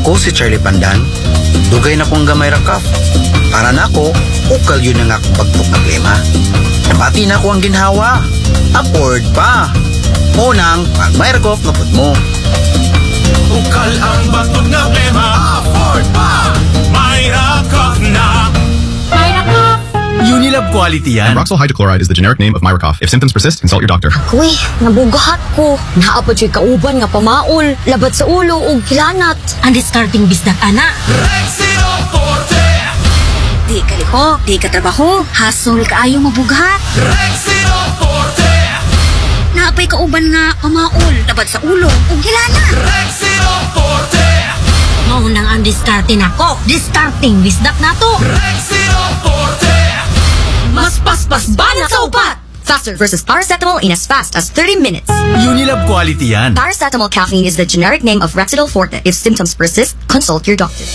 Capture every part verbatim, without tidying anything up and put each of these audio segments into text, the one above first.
Ako si Charlie Pandan, dugay na kong gamay rakaf. Para na ako, ukal yun ang akong pagtok na klima. Nabati na ako ang ginhawa. Upward pa. Unang, pag may rakaf na pud mo. Ukal ang pagtok na klima. Upward pa. May rakaf na. May rakaf. Unilab quality yan. Roxol hydrochloride is the generic name of Myracof. If symptoms persist, consult your doctor. Kuy, nabugahat ko. Naapod siya kauban nga pamaol. Labat sa ulo o kilanat. Ang discarding bisdak, ana. Rexino Forte. Di ka liho, di ka trabaho. Hasol ka ayaw mabugat. Rexino Forte. Naapay kauban nga pamaol. Labat sa ulo o kilanat. Rexino Forte. Maunang ang discarding ako. Discarding bisdak na to. Rexino Forte. Mas paspas banat sa upat. Faster versus paracetamol in as fast as thirty minutes. Unilab quality yan. Paracetamol caffeine is the generic name of Rexidol Forte. If symptoms persist, consult your doctor.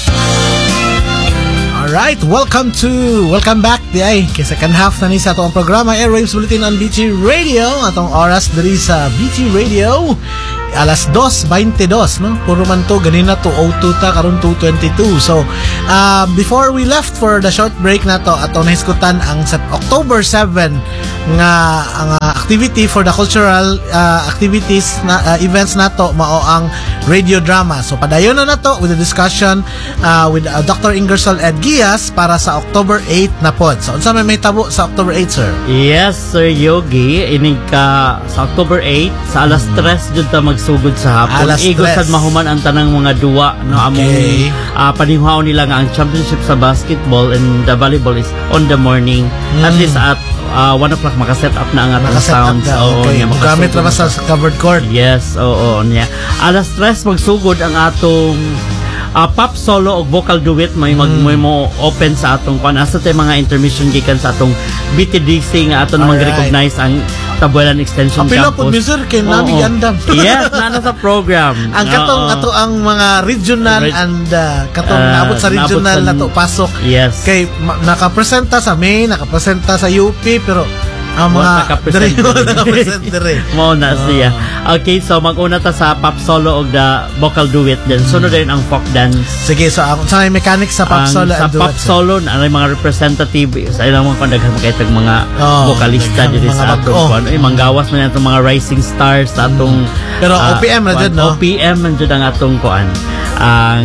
Alright, welcome to, welcome back di ay kay second half na ni sa atong programa Airwaves Bulletin on B T Radio. Atong oras diri sa B T Radio alas dos twenty-two, no? Puro man to ganina to oh two ta karon two twenty-two. So, uh, before we left for the short break na to, atong nahiskutan ang sa October seventh nga ang uh, activity for the cultural uh, activities na uh, events nato mao ang radio drama. So padayon na nato with the discussion uh, with uh, Doctor Ingersoll Ed Gias para sa October eighth na pod. So unsa may may tabo sa October eighth, sir? Yes, Sir Yogi, inig ka sa October eighth sa alas tres jud ta magsugod sa hapon. Alas Igod tres. sad mahuman ang tanang mga duwa no Okay. among uh, panimhaw nila nga ang championship sa basketball and the volleyball is on the morning. Mm. At least at uh, one o'clock maka-set up na ang atong Nakaset up sounds. na. Oo, Okay. niya, Gamit makasugod ra ba sa na. covered court? Yes, oo, niya. Alas tres magsugod ang atong uh, pop solo o vocal duet may mag Mm. may mo open sa atong kwan asa tay mga intermission gikan sa atong B T D C nga aton Alright. mag-recognize ang Tabuelan Extension Apila Campus. po, mister, kay Oo. nami gandam. Yes, nana sa program. Ang katong Oo. ato ang mga regional Reg- and uh, katong Ah, naabot sa naabot regional sa- na to pasok. Yes. Kay ma- nakapresenta sa May, nakapresenta sa U P, pero ang Wala mga nakapresent dire- dire. nakapresent dire. Mo na siya. Okay, so mag-una ta sa pop solo og the vocal duet then sunod din ang folk dance. Sige, so ang sa may mechanics sa pop Ang solo sa and duet, pop sir. solo na mga representative sa ilang mga kondaghan magkaitag mga Oh, vocalista daghang diri mga sa bag- atong oh. kuan. Ay manggawas man atong mga rising stars sa atong Pero ah, O P M na kuan, dyan, no? O P M man jud ang atong kuan. Ang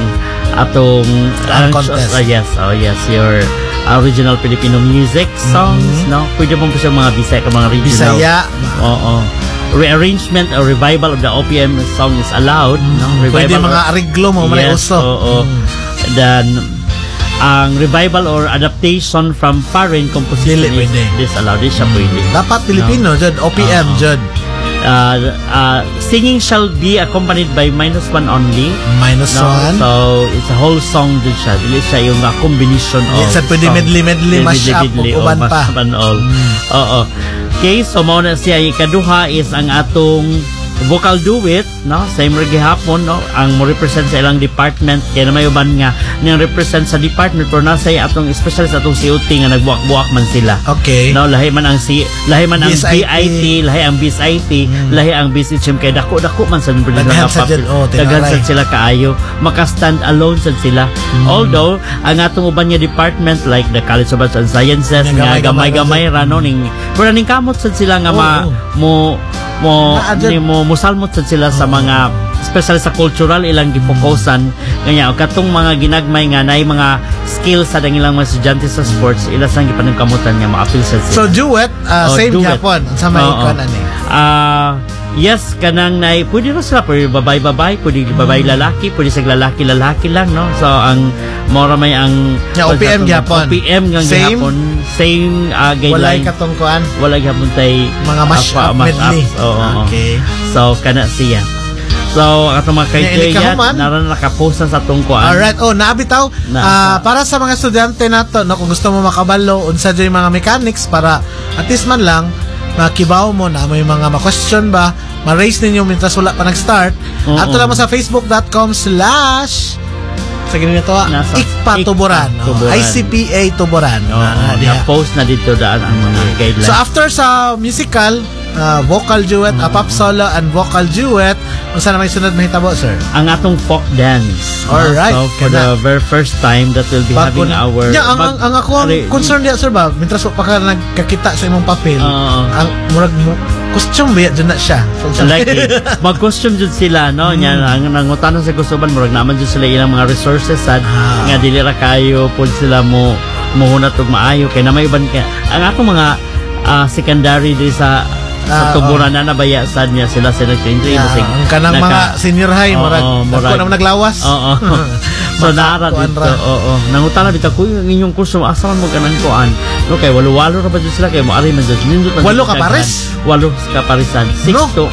atong Ang ang- contest. ah, yes, oh yes, your original Filipino music songs, Mhm. no? Pwede mo po siya mga Bisaya ka mga regional. Bisaya. Oo. Rearrangement or revival of the O P M song is allowed, no? Pwede Revival mga or- ariglo mo, mga Yes, uso. oo. Mm. Then ang revival or adaptation from foreign composition Dili is pwede. disallowed. Di siya pwede. Dapat Pilipino, jud O P M, Oo. jud. Uh, uh, singing shall be accompanied by minus one only. Minus No? one. So, it's a whole song din siya. Dili siya yung uh, combination of Yes, pwede song. medley-medley, Medley, mash up, medley, ug oh, uban mash pa. up and all. Mm. Oo. Okay, so mauna siya. Ikaduha is ang atong vocal duet, no? Same rin gihapon, no? Ang mo represent sa ilang department kaya na may uban nga nang represent sa department pero nasa atong especially sa atong C O T nga nagbuak-buak man sila. Okay. No, lahi man ang si lahi man ang B S I T. B I T, lahi ang B S I T, Mm. lahi ang B S H M kay dako-dako man sa nila Daghan nga sa pap- dyan, oh, daghan tinalay. sad sila kaayo, maka-stand alone sad sila. Mm. Although ang atong uban nga department like the College of Arts and Sciences Nga nga gamay-gamay gamay-gamay ra no ning pero ning kamot sad sila nga Oo, ma, oo. mo mo Naa dyan. ni mo musalmot sad sila sa mga especially sa cultural ilang gipokusan kanya katong mga ginagmay nga nay mga skills sa ilang mga estudyante sa sports ila sang gipaningkamutan nga ma-appeal sad So sila. duet, uh, Oh, same duet. Japon. Sa may Oo. kanan eh. Ah, yes, kanang nay pwede ra sila pwede babay-babay, pwede babay lalaki, pwede sa lalaki-lalaki lang no. So ang mora may ang Yeah, O P M gyapon. O P M nga Same? gyapon. Same uh, Walay guideline. katungkuan. Wala gyapon tay Mga mash ah, up mash medley. Oo, oo. Okay. So kana siya. So ato mga Nya, ini kaibigan kahuman? naran nakapost na sa tungkuan. Alright, oh, naabitaw. Na- Ah, para sa mga estudyante nato, no, kung gusto mo makabalo, unsa dyan yung mga mechanics para at least man lang, makibaw mo na may mga ma-question ba, ma-raise ninyo mintas wala pa nag-start. Oo. Ato lang mo sa facebook.com slash sa ganun ito, Nasa Ikpa Tuburan. Ikpa Oh, Tuburan. I C P A Tuburan. Oo, Ah, diha. na-post na dito daan ang mga guidelines. So after sa musical, uh, vocal duet, a pop solo and vocal duet. Unsa na may sunod mahitabo, sir? Ang atong folk dance. Alright. So, for Kana. the very first time that we'll be Bago having na- our... Yeah, ang, ang, bag- ang ako ang Ari- concern diya, sir, ba? Mintras pa ka nagkakita sa imong papel, Oo. ang murag mo, costume ba dyan na siya? So, like it. Mag-costume jud sila, no? Mm. Nya ang nangutanon sa gustuban murag naman jud sila ilang mga resources sad Ah. nga dili ra kayo pud sila mo muhunat og maayo kay na may uban ka. Ang atong mga ah, secondary di sa Ah, sa tuburan na nabaya sad niya sila sila entry Yeah, basig ang kanang naka- mga senior high, murag, Oo, ako murag- naman naglawas. Oo. So naara Makakuan dito. ra. Oo. Nangutana bitaw ko yung inyong kurso asa man mo kanang kuan. No kay walo-walo ra ba jud sila kay mo ari man jud nindot man Walo jud ka daghan. pares? Walo ka parisan. Six No. to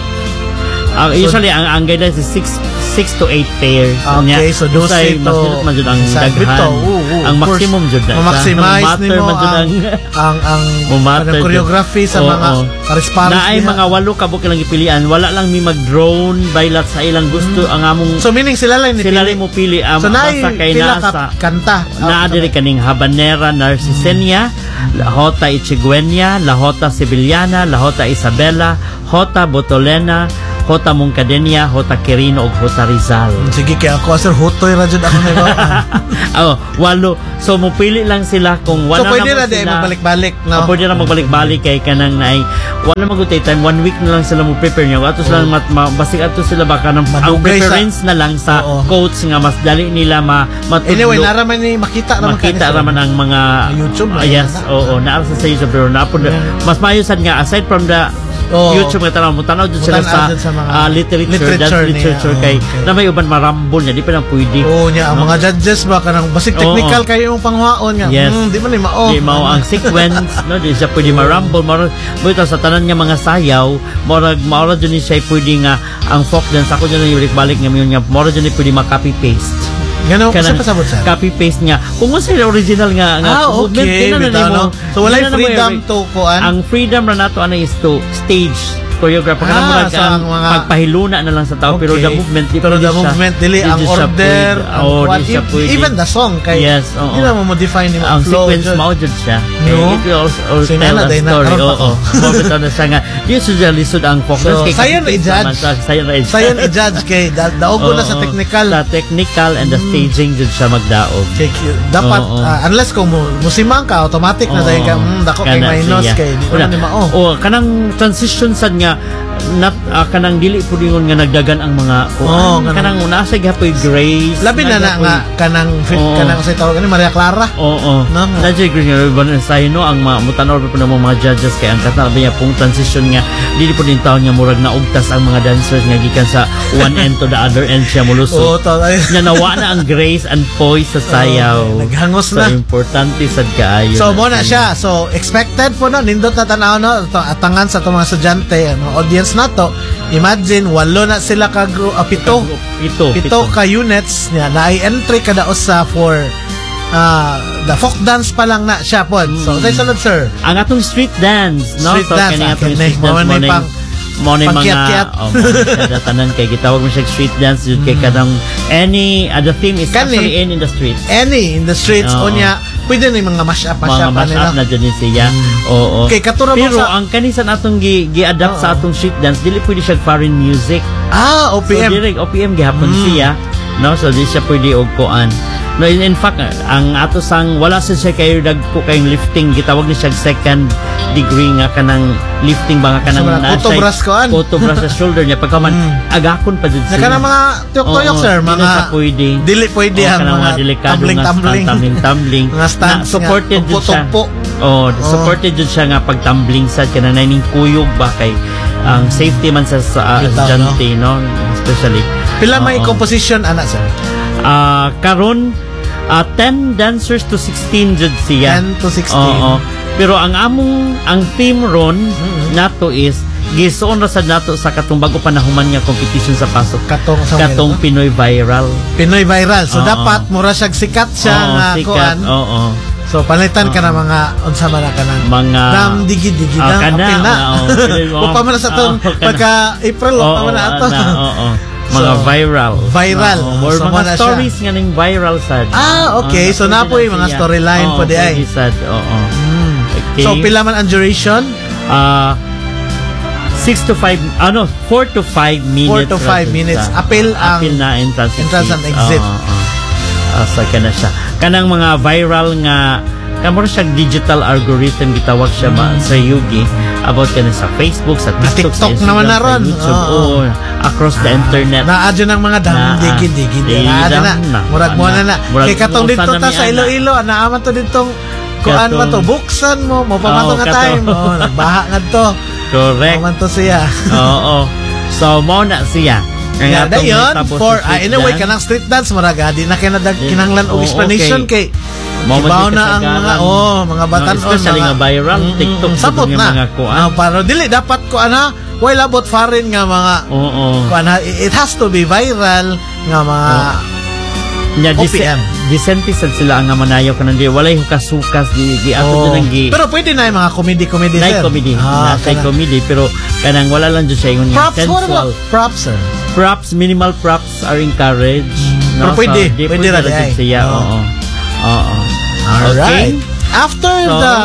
ang usually ang ang guidelines is six six to eight pairs. Okay, so those Usay, ito, mas nindot man jud ang sa daghan. bito, oo, oo, ang of course. maximum jud na. Ma-maximize Matter nimo man jud ang, ang, ang, Mumatter ang jud. choreography sa Oo. mga paris-paris na ay niya. mga walo ka bukod lang ipilian. Wala lang mi mag-drone bailat sa ilang gusto ang among So meaning sila lang sila rin mo pili ang So naay basta kay pila ka nasa kanta. naa diri kaning Habanera Narcisenia, La Jota Ichigueña, La Jota Sevillana, La Jota Isabela, Jota Botolena, Jota Moncadenia, Jota Quirino ug Jota Rizal. Sige kay ako sir hutoy ra jud ako nito. Oh, walo. So mupili lang sila kung So wala pwede na na mo di sila. magbalik-balik No? no. Pwede na magbalik-balik kay kanang naay wala magutay time one week na lang sila mo prepare niyo ato sila mat ma, basig ato sila baka nang ang Madugay sa- preference na lang sa Oo. coach nga mas dali nila ma matudlo. Anyway, naraman ni makita naman makita raman ang mga YouTube Ah, na yes, yan, oo, naara sa YouTube pero napod mas maayusan nga aside from the Oo. YouTube nga tanaw mo tanaw jud sila Mutanaw sa dun sa mga ah, literature, literature dance niya. literature kay Oo, okay. na may uban marambol niya di pa lang pwede. Oo niya, ang No? mga judges ba kanang basig Oo. technical kayo yung pangwaon nga. Yes. Hmm, di man ni mao. Di mao ang sequence no di siya pwede marumble maro buta sa tanan nga mga sayaw murag mao jud ni siya pwede nga ang folk dance ako jud yung balik nga miyon nga mao jud ni pwede ma-copy paste. Gano kasi Kanang pasabot sa. copy paste nga kung mo sila original nga nga Ah, movement, okay. yun na Bitaw, nimo- no? So wala yun na nimo freedom i- to kuan. ang freedom ra nato ana is to stage choreographer Ah, kana murag so ang ang mga- pagpahiluna na lang sa tao pero Okay. the movement di Pero pwede the siya- movement dili di ang siya order, pwede. ang Oo, kuan, di siya e- pwede. even the song kay Yes, oo. Hindi na mo modify ni ang flow. sequence dyan. mao jud siya. No? Eh, it will also, also So, tell nana, a day na, story. karon pa Oo. ko. Mo bitaw na siya nga. Di siya lisod ang focus So, kay sayon kapit i-judge. naman sa- Sayon ra i-judge. Sayon i-judge kay da- daogo na sa Oo, technical. Sa technical and the staging jud siya magdaog. Kay, dapat Oo. ah, unless kung mo musimang ka automatic na Oo. dahil ka mm, dako kay Kana minus siya. kay di Una, na ni mao. o kanang transition sad nga nat ah, kanang dili pud ingon nga nagdagan ang mga kuan. Oo, kanang- kanang una sa gapoy grace. Labi na na nga kanang fit Oo. kanang sa tawag ni Maria Clara. Oo. No? Na jay green nga ba sa no ang mga mutanaw pa ng mga judges kay ang katanaw niya pong transition nga dili pud din taon nga murag naugtas ang mga dancers nga gikan sa one end to the other end siya Oo, mulusot. to ay. Nga nawa na ang grace and poise sa sayaw. Oo, naghangos so, na. importante sad kaayo. So mo na siya. So expected po no nindot na tanaw no to, atangan sa itong mga estudyante, mga audience na to. Imagine walo na sila ka gro- ah, pito. Pito. Pito ka units niya na ay entry kada usa for ah the folk dance pa lang na siya po. So say sunod sir. Ang atong street dance, no? Street so, dance, kani ah, atong kani, street mo dance ni mo pang- mo ni mga pangkiat-kiat. oh, mo ni kada tanan kay gitawag mo siya street dance jud kay kanang any uh, the theme is Kani. actually in in the streets. Any in the streets Oo. o niya pwede na yung mga mash up mash Mga up mash nila. up na dyan ni siya. Oo. Okay, katura mo Pero sa- ang kanisan atong gi, gi-adapt sa atong street dance, dili pwede siya foreign music. Ah, O P M. So direct O P M gihapon Mm. siya. No, so di siya pwede og kuan. No, in, in fact, ang ato sang wala sa siya kayo dagko kayong lifting, gitawag ni siya second degree nga kanang lifting ba nga kanang So, mga na- kutobras siya- koan. kutobras sa shoulder niya pagka man Mm. agakon pa jud Sa kanang mga tuyok-tuyok Oo, sir, di mga na siya pwede. dili pwede Oo, ang kanang mga delikado nga tumbling-tumbling. stand, tumbling-tumbling. Mga stands Na supported nga, jud siya. tumpo-tumpo. Oh, supported jud siya nga pag tumbling sad kana naning kuyog ba kay ang safety man sa sa uh, Bitaw, estudyante, no? Especially. Pila may Oo. composition ana sir? Ah, karon ah, ten dancers to sixteen jud siya. ten to sixteen. Oo. Pero ang among ang theme ron nato is gisuon ra sad nato sa katong bago panahuman nga competition sa pasok. Katong sa Katong Pinoy viral. Pinoy viral. So Oo. dapat mura siya sikat siya Oo, nga sikat. kuan. Oo. So palitan ka na mga unsa man na kanang Mga dam digi-digi Ah, na kana, apil na. oo, pili mo. Upa man na sa tong Oo, kana. pagka April upa man na ato. na, oo. Mga So, viral. viral. Oo, or So, mga muna siya. stories nga ning viral sad. Ah, okay. Oo, So, na napoy pwede mga siya. storyline Oo, po di ay. pwede sad. Oo. Mm. Okay. So pila man ang duration? Ah, six to five, ano, four to five minutes. four to five minutes. Appeal ang Appeal na entrance, entrance and exit. Oo, oo. Asa ka na siya. Kanang mga viral nga, kamuro siya digital algorithm, gitawag siya ma, sa Yugi, about ka na sa Facebook, sa TikTok, TikTok sa Instagram, naman na sa ron. YouTube, Oo. oo, across the internet. Naadyo ng mga dam, Na- digid, digid. digid Naadyo na. na. Murag mo na na. Murag Kay katong usan dito na ta mi sa ana. Iloilo, naaman to ditong kuan Katong- ba to, buksan mo, mo pamato Oo, nga katong- time. Oh, nagbaha nga to. Correct. Maman to siya. Oo. So, mo na siya. Ang Yeah, atong dayon natapos for sa ah, street anyway dance. kanang street dance maraga di na kay nadag Di- kinahanglan og oh, explanation okay. kay Mo ibaw man na ang kasagaran. mga oh mga batan No, especially nga viral, TikTok, sabot yung na mga kuan. Ah, para dili dapat ko ana way labot foreign nga mga Oo. kuan ha, it has to be viral nga mga Nya O P M. decente sad sila ang manayo kanan di walay hukasukas di di ato oh. din ang gi. Pero pwede na yung mga comedy comedy Night sir. comedy, Ah, na say kana- comedy pero kanang wala lang jud siya ingon nga props what about sensual. props sir? Props, minimal props are encouraged. Pero pwede, di, pwede ra ra di jud ay. siya. Oo. Oo. Oo. Alright. After So, the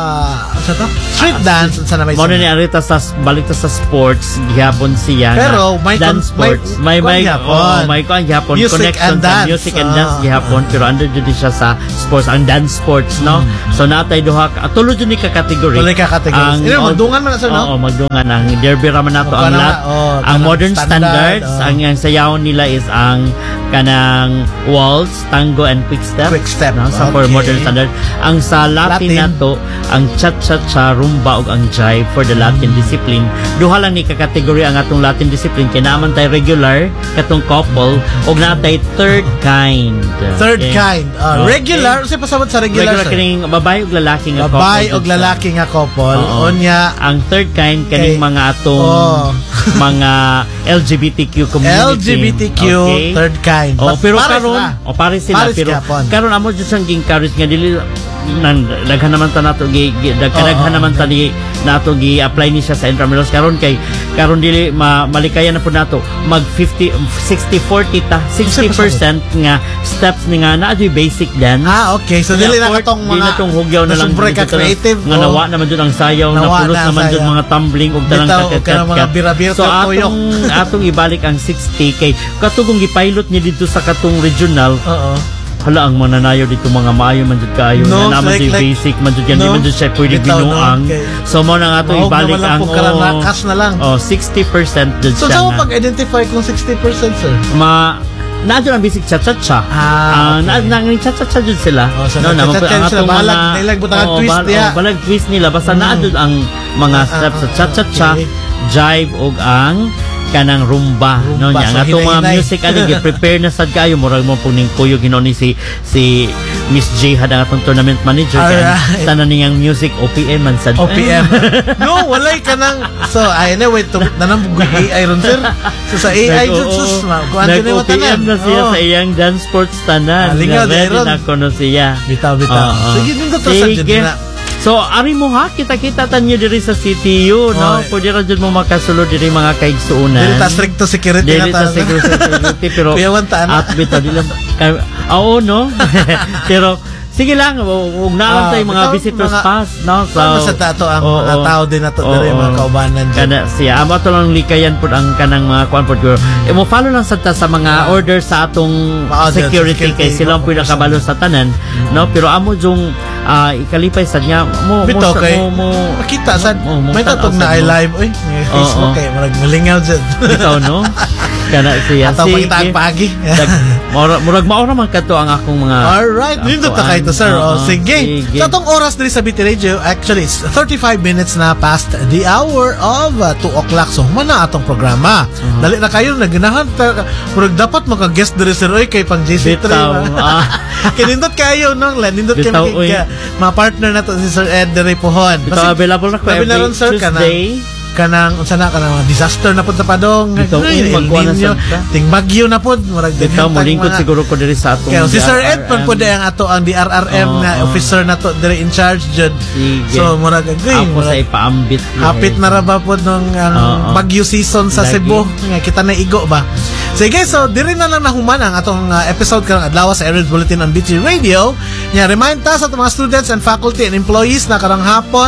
sa to? Street dance sa na may Mo na ni arita sa balik ta sa sports gihapon siya nga. Pero may dance kon- may sports may kuan may gihapon. oh, may kuan gihapon Music connection and sa dance. music and Ah. dance gihapon pero under jud siya sa sports ang dance sports no. So natay duha ka tulo jud ni ka category. Tuloy ka categories. Ino, magdungan man na, sir, no? Oo, magdungan ang derby ra man nato Magkuha ang na lat. nga, oh, ang kanang modern standard, standards oh. ang ang sayawon nila is ang kanang waltz, tango and quick step. Quick step, No? So for okay. modern standard, ang sa Latin, Latin. nato ang cha-cha-cha, rumba ug ang jive for the Latin discipline. Duha lang ni ka category ang atong Latin discipline kay naman tay regular katong couple ug natay third kind. Third Okay? kind. Uh, Okay. Regular, kasi pasabot sa regular, Regular sir. kining babae ug lalaki nga couple. Babae jud og sa- lalaki nga couple. Oo. Onya, Ang third kind kaning Okay. mga atong Oh. mga L G B T Q community. L G B T Q, Okay? third kind. Oh, But pero pares karon, na. o pares sila Pares pero gyapon. karon amo jud sang encourage nga dili nan daghan naman ta nato gi gi- daghan Oo, naman ta ni nato gi apply ni siya sa intramuros karon kay karon dili ma, malikayan na pud nato mag fifty sixty forty ta sixty percent nga steps ni nga na adyo basic dance. Ah, okay. So, dili na katong Dili mga na tong hugyaw na lang nasubray ka dito na- creative, nga oh. nawa naman jud ang sayaw na Nawa pulos na ang naman jud sayaw. mga tumbling ug tanang Bitaw, kakat ka na mga bira-bira so sa tuyok. atong atong ibalik ang sixty kay katugong gipilot ni dito sa katong regional. Oo. Hala ang mananayo dito mga maayo man jud kaayo No, na naman like- jud like- basic man jud yan di no. man jud siya pwede Bitaw, no, binuang. okay. So mo na nga to Mahog ibalik naman lang ang po karanakas na lang. Oh, sixty percent jud So, siya. saan mo nga. pag-identify kung sixty percent, sir? ma naadyo ang basic cha-cha-cha. Ah, na okay. nang cha-cha-cha jud sila. Oh, so na nag-cha-cha ang sila, atong balag, nilag butang ang oh, twist bal- niya. oh, balag twist nila basta Mm. naadyo ang mga Ah, steps sa ah, cha-cha-cha, okay. jive ug ang kanang rumba, no Rumba. nya So, nga atong mga hinay-hinay. music ani gi-prepare na sad kayo murag mo pug ning kuyo ginoni si si Miss J had ang atong tournament manager kay Alright. tanan niyang music O P M man sad. O P M. No, walay ka nang... So, ay, anyway, tum- nanambog A I ron, sir. So, sa A I, Nag- jud oo, sus, ma. Kuhan din nag-O yung P M tanan. na siya Oo. sa iyang dance sports tanan. Ah, lingaw, Nga, ready Dairon. na ko no siya. Bitaw, bitaw. Oo. Sige, nindot to sa Sige. dyan na. So, ari mo ha, kita-kita tanyo diri sa C T U, no? Oy. Pwede ra jud mo makasulod diri mga kaigsuunan. Dili ta stricto security Dili na ta security, pero Kuyawan ta, ano? at bitaw dili lang. kay- Oo, no? Pero sige lang, ug naon Ah, tay mga bitaw, visitors mga- pass, no? So, Ano sa tato ang oo, mga tao din na to, dili oo. mga kaubanan dyan. Kana siya amo to lang likayan pud ang kanang mga kuan pud. E mo follow lang sa ta sa mga order sa atong Ah, security, security, kay sila ang mga pinakabalo sa tanan, no? Pero amo jung ah, ikalipay sad niya mo Bitaw mo, kay mo, mo makita sad. mo- mo- May tanaw tatog sad na I mo. live. Uy, may Facebook Oo. kay marag malingaw dyan. bitaw no. Kana siya Ataw pakita ang pagi. Murag murag maora man kadto ang akong mga Alright, nindot na kayo to, sir. Oo, O, sige. sige. Sa itong oras diri sa B T Radio, actually, it's thirty-five minutes na past the hour of uh, two o'clock. So, humana atong programa. Uh-huh. Dali na kayo, naganahan. Murag dapat maka-guest diri, sir. Oy, kay pang J C three. Bitaw, ah. Kinindot kayo, no? Nindot kayo Bitaw, uy. magiging mga partner na to si Sir Ed diri pohon. Bitaw available na ko Labi na every ron, sir, kanang- Tuesday. kanang unsa na kanang mga disaster na pud sa padong. Bitaw, Ay, uy, El magkuha na Nino, sad ka. ting bagyo na pud. Murag Bitaw dinhintang mo lingkod mga- siguro ko diri sa atong kaya si Sir Ed D R R M. pag po ang ato ang D R R M Oo, na oo. officer na to dire in charge jud. Sige. So murag agay Ako sa murag ipaambit. hapit na ra ba po nung ang Oo. bagyo season sa Lagi. Cebu nga kita na igo ba. Sige, so diri na lang nahuman ang atong uh, episode karong adlaw sa Aerial Bulletin on B T Radio. Nya remind ta sa atong mga students and faculty and employees na karang hapon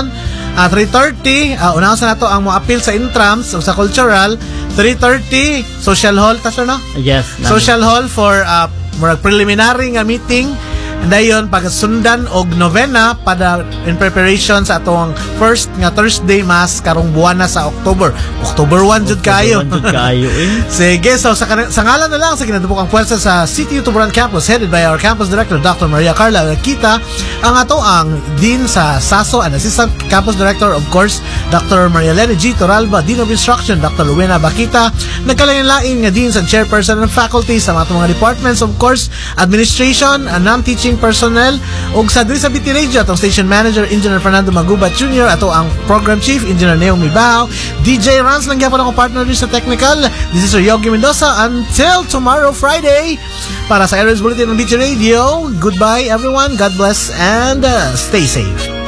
Uh, three thirty, uh, unahan sa nato ang mo appeal sa intrams o sa cultural. Three thirty, social hall, tas no? Yes. Social hall for uh, murag preliminary nga meeting. Dayon pagsundan og novena para in preparation sa atong first nga Thursday mass karong buwan na sa October. October one jud kayo. October one jud kayo eh. Sige, so sa, sa ngalan na lang sa kinadupok ang pwersa sa City Tuburan Campus headed by our campus director Doctor Maria Carla Kita, ang ato ang Dean sa SASO and Assistant Campus Director of course Doctor Maria Lene G. Toralba, Dean of Instruction Doctor Rowena Bakita, nagkalain-lain nga Dean sa Chairperson ng Faculty sa mga mga departments of course, Administration and Non-Teaching Personnel, ug sa diri sa B T Radio atong Station Manager Engineer Fernando Magubat Junior, ato ang Program Chief Engineer Naomi Bao, D J Rans lang gyapon ako partner din sa technical. This is Sir Yogi Mendoza until tomorrow Friday para sa Airwaves Bulletin ng B T Radio. Goodbye everyone, God bless and uh, stay safe.